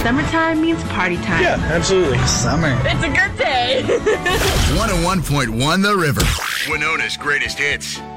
Summertime means party time. Yeah, absolutely. Summer. It's a good day. 101.1 The River. Winona's greatest hits.